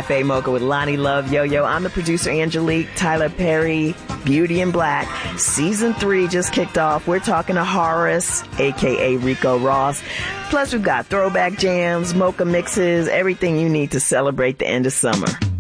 Cafe Mocha with Lonnie Love, Yo-Yo. I'm the producer, Angelique. Tyler Perry, Beauty in Black. Season 3 just kicked off. We're talking to Horace, a.k.a. Rico Ross. Plus, we've got throwback jams, mocha mixes, everything you need to celebrate the end of summer.